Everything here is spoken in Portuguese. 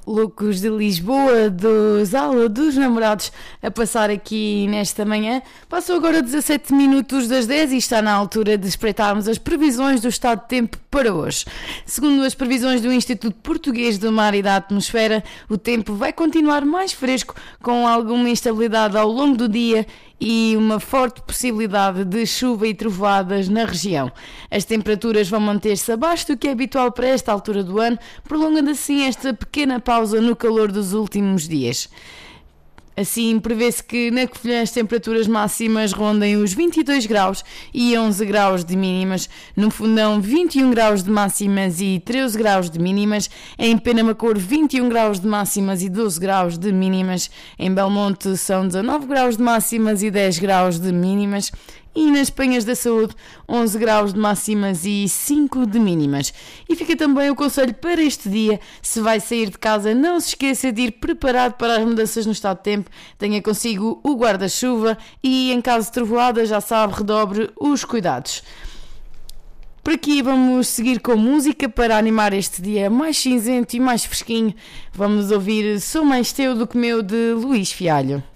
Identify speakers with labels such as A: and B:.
A: loucos de Lisboa, dos Aula dos Namorados, a passar aqui nesta manhã. Passou agora 17 minutos das 10 e está na altura de espreitarmos as previsões do estado de tempo para hoje. Segundo as previsões do Instituto Português do Mar e da Atmosfera, o tempo vai continuar mais fresco, com alguma instabilidade ao longo do dia e uma forte possibilidade de chuva e trovoadas na região. As temperaturas vão manter-se abaixo do que é habitual para esta altura do ano, prolongando assim esta pequena pausa no calor dos últimos dias. Assim, prevê-se que na Covilhã as temperaturas máximas rondem os 22 graus e 11 graus de mínimas, no Fundão 21 graus de máximas e 13 graus de mínimas, em Penamacor 21 graus de máximas e 12 graus de mínimas, em Belmonte são 19 graus de máximas e 10 graus de mínimas, e nas Penhas da Saúde 11 graus de máximas e 5 de mínimas. E fica também o conselho para este dia: se vai sair de casa, não se esqueça de ir preparado para as mudanças no estado de tempo, tenha consigo o guarda-chuva e, em caso de trovoada, já sabe, redobre os cuidados. Por aqui vamos seguir com música para animar este dia mais cinzento e mais fresquinho. Vamos ouvir Sou Mais Teu do que Meu, de Luís Fialho.